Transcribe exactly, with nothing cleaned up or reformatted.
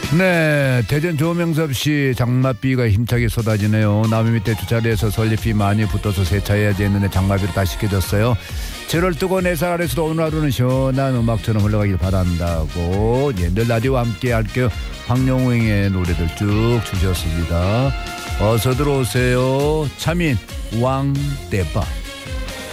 네, 대전 조명섭시 장맛비가 힘차게 쏟아지네요. 나무 밑에 주차리에서 설립이 많이 붙어서 세차해야지 했는데 장맛비로 다시 깨졌어요. 칠월 뜨거운 햇살 아래서도 오늘 하루는 시원한 음악처럼 흘러가길 바란다고 예, 늘 라디오와 함께 할게요. 황영웅의 노래들 쭉 주셨습니다. 어서 들어오세요. 차민 왕대바.